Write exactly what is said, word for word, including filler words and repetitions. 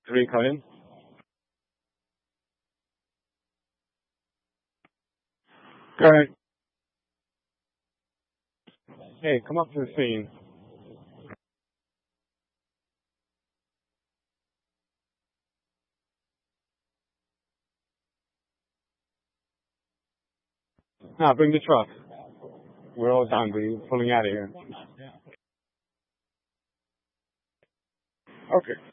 Three, come in. Go ahead. Hey, come up to the scene. Now, bring the truck. We're all done. We're pulling out of here. Okay.